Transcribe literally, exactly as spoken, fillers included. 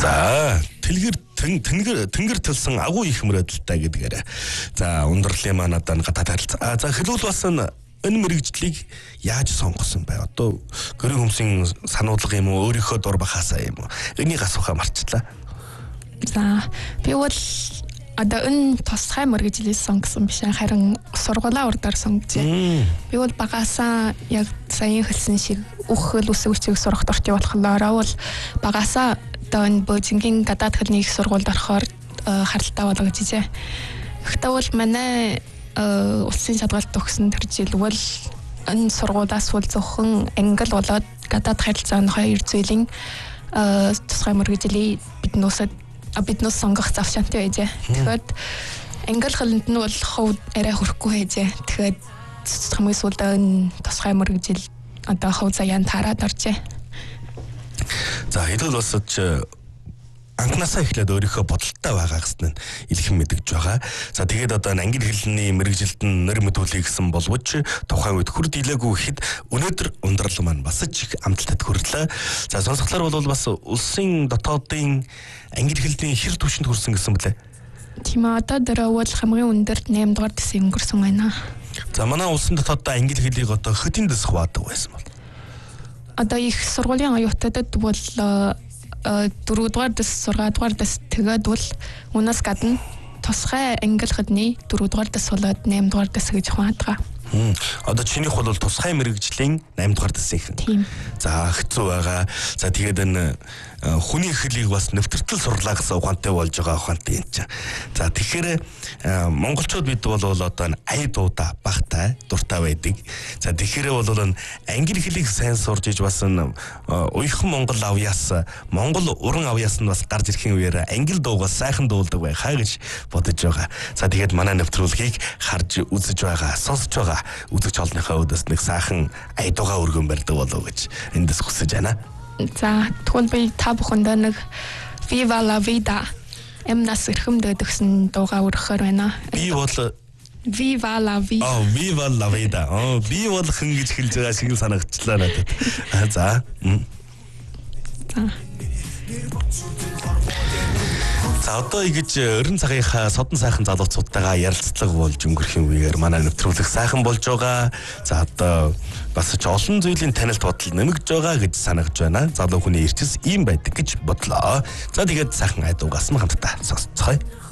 За тэлгэр тэнгэр тэнгэр төлсөн агуу их мөрөдөлтэй гэдгээр. За ундралын маань одоо гадаад харилцаа. За хэлвэл бас энэ мэрэгжлийг яаж сонгосон бай? Одоо гэрээ хүмсийн сануулга юм уу, өөрийнхөө дур бахаасаа юм уу? Энийг асуухаа марчлаа. За би бол одоо энэ тусгай мэрэгжлийг сонгосон биш, харин сургуулаа урдаар сонгожээ. Би бол багаасаа яг саяхан хэлсэн шиг бүх хөл үсэг үчиг сурах дуртай болохоор бол багаасаа одоо энэ Бөөжингийн гадаад хэлний их сургуульд орохоор харалтаа болгож ижээ. Гэхдээ бол манай улсын шалгалт төгсөн тэр жил бол энэ сургуулиас бол зөвхөн англи болоод гадаад харилцааны хоёр зүйлийн тусгай мэрэгжлийг биднөөсөд биднөөс сонгох завшаантай байжээ. Тэгэхээр англи хэлэнд нь бол хов арай хүрэхгүй байжээ. Тэгэхээр хамгийн сүүлд энэ тусгай мэрэгжил одоо хов заяан тараад оржээ. За хэдүүл бас анхнаасаа эхлээд өөрийнхөө бодолтой байгаа гэсэн нь илхэн мэдэж байгаа. За тэгээд одоо англи хэлний мэрэгжилд нь нэр мэдүүлэх гэсэн боловч тухайн үед хүр дийлээгүй хэд өнөөдөр ундрал маань бас ч их амталтад хүрлээ. За сонсогчдоор бол бас улсын дотоодын англи хэлний хэр түвшинд хүрсэн гэсэн блэ? Тийм аа, одоо дөрөв хамгийн өндөр наймд дугаар дэсийг өнгөрсөн байна. За манай улсын дотоодоо англи хэлийг одоо хэдийн дэс хуваадаг байсан бол? Одоо их сургуулийн оюутнуудад бол дөрөвдүгээр дэс, гуравдугаар дэс тэгээд бол унаас гадна тусгай англи хэлний дөрөвдүгээр дэс болоод наймдугаар дэс гэж хуваадаг. Хм. Одоо чинийх бол тусгай мэрэгжлийн наймдугаар дэсийнх. Тийм. За хэцүү байгаа. За тэгээд энэ хүний хэлийг бас нэвтртэл сурлаа гэсэн ухаантай болж байгаа ухаантай юм чинь. За тэгэхээр монголчууд бид бол одоо ая дуудаа багтай дуртай байдаг. За тэгэхээр бол англи хэлийг сайн сурж иж бас уйхан монгол авьяас монгол уран авьяас нь бас гарч ирэхин үеэр англи дуугаас сайхан дуулдаг байх хаа гэж бодож байгаа. За тэгээд манай нэвтрүүлгийг харж үзэж байгаа, сонсож байгаа үзэгч олонныхаа өдөөс нэг сайхан ая дуугаа өргөн барьдаг болов гэж эндээс хүсэж байна. За тэгвэл би та бүхэндээ нэг Viva la vida эмнас эрхэмдээд өгсөн дуугаа өргөхөр байна. Би бол Viva la vida. Oh, Viva la vida. Oh, би бол хэн гэж хэлж байгаа шиг санагчлаа надад. За. За. За одоо ингэж өрн цагийнхаа содон сайхан залууцуудтайгаа ярилцлага болж өнгөрөх юм үеэр манай нэвтрүүлэг сайхан болж байгаа. За одоо бас ч олон зүйлийн танилт бодол нэмэгдэж байгаа гэж санагж байна. Залуу хүний эрчс ийм байдаг гэж бодлоо. За тэгээд сайхан айдуугаас нь хамтдаа сонсцгоё.